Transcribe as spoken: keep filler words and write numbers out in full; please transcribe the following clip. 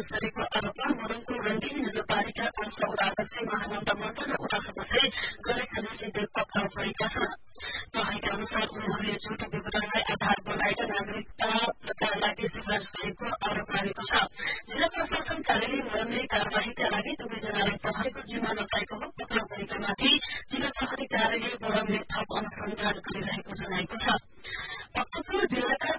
गरेको आरोपमा मोरङको रण्डेनी नगरपालिका पाँचका वडा अध्यक्ष महानन्द मण्डल र वडा सदस्य गणेश ऋषिदेव पक्राउ परेका छन्। प्रहरीका अनुसार उनीहरूले झुटो विवरणलाई आधार बनाएर नागरिकताका लागि सिफारिश गरेको आरोप लागेको छ। जिल्ला प्रशासन कार्यालय मोरङले कार्यवाहीका लागि दुवैजनालाई प्रहरीको जिम्मा लगाएको हो। पक्राउ परेकामाथि जिल्ला प्रहरी कार्यालय मोरङले थप अनुसन्धान गरिरहेको जनाएको छ। भक्तपुर जिल्लाका